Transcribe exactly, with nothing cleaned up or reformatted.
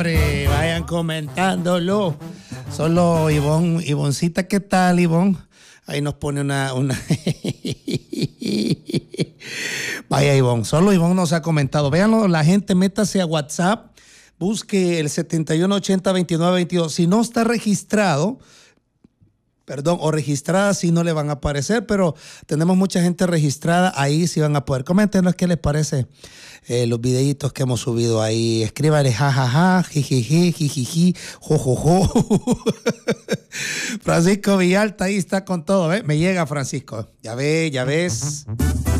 Vayan comentándolo. Solo Ivonne, Ivoncita, ¿qué tal, Ivonne? Ahí nos pone una... una... Vaya, Ivonne, solo Ivonne nos ha comentado. Véanlo, la gente, métase a WhatsApp, busque el setenta y uno ochenta veintinueve veintidós. Si no está registrado, perdón, o registrada, sí no le van a aparecer, pero tenemos mucha gente registrada, ahí sí van a poder. Coméntenos qué les parece eh, los videitos que hemos subido ahí. Escríbale jajaja, jijiji, jijiji, jojojo. Francisco Villalta ahí está con todo, ¿eh? Me llega Francisco. Ya ve, ya ves.